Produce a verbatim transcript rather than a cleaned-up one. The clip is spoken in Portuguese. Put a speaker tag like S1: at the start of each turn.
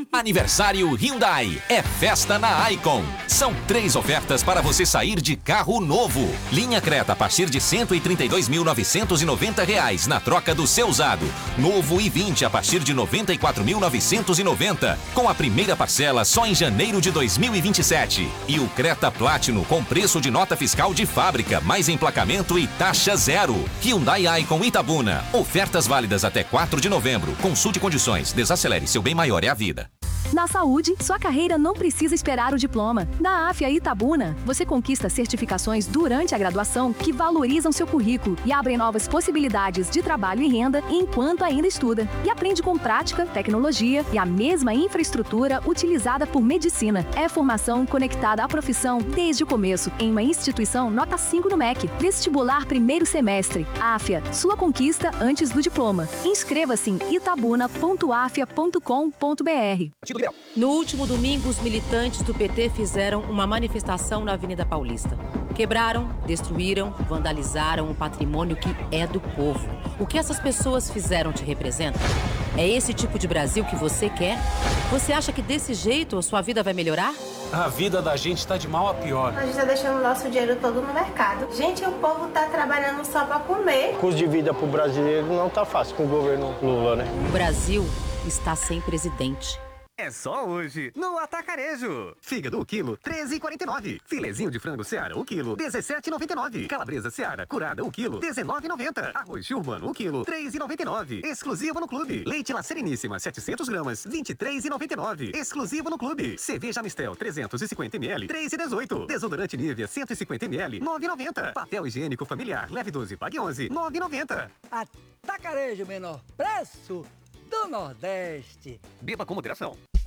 S1: Aniversário Hyundai. É festa na Icon. São três ofertas para você sair de carro novo. Linha Creta a partir de cento e trinta e dois mil novecentos e noventa reais na troca do seu usado. Novo i vinte a partir de noventa e quatro mil novecentos e noventa, com a primeira parcela só em janeiro de dois mil e vinte e sete. E o Creta Platinum com preço de nota fiscal de fábrica, mais emplacamento e taxa zero. Hyundai Icon Itabuna. Ofertas válidas até quatro de novembro. Consulte condições. Desacelere, seu bem maior é a vida.
S2: Na saúde, sua carreira não precisa esperar o diploma. Na Afya Itabuna, você conquista certificações durante a graduação que valorizam seu currículo e abrem novas possibilidades de trabalho e renda enquanto ainda estuda. E aprende com prática, tecnologia e a mesma infraestrutura utilizada por medicina. É formação conectada à profissão desde o começo, em uma instituição nota cinco no M E C. Vestibular primeiro semestre. Afya, sua conquista antes do diploma. Inscreva-se em itabuna ponto afya ponto com ponto br.
S3: No último domingo, os militantes do P T fizeram uma manifestação na Avenida Paulista. Quebraram, destruíram, vandalizaram o patrimônio que é do povo. O que essas pessoas fizeram te representa? É esse tipo de Brasil que você quer? Você acha que desse jeito a sua vida vai melhorar?
S4: A vida da gente tá de mal a pior.
S5: A gente tá deixando o nosso dinheiro todo no mercado. Gente, o povo tá trabalhando só pra comer.
S6: O custo de vida pro brasileiro não tá fácil com o governo Lula, né?
S3: O Brasil está sem presidente.
S7: É só hoje, no Atacarejo. Fígado, o quilo, treze e quarenta e nove. Filezinho de frango Seara, o quilo, dezessete e noventa e nove. Calabresa Seara, curada, o quilo, dezenove e noventa. Arroz Churmano, o quilo, três e noventa e nove. Exclusivo no clube. Leite La Sereníssima, setecentos gramas, vinte e três e noventa e nove. Exclusivo no clube. Cerveja Mistel, trezentos e cinquenta mililitros, três e dezoito. Desodorante Nivea, cento e cinquenta mililitros, nove e noventa. Papel higiênico familiar, leve doze, pague onze, nove e noventa.
S8: Atacarejo, menor preço do Nordeste.
S7: Beba com moderação.